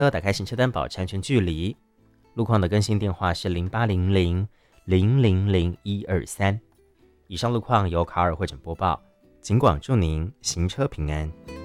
打开行车单保持安全距离。路况的更新电话是0800000123。以上路况由卡尔会诊播报，警广祝您行车平安。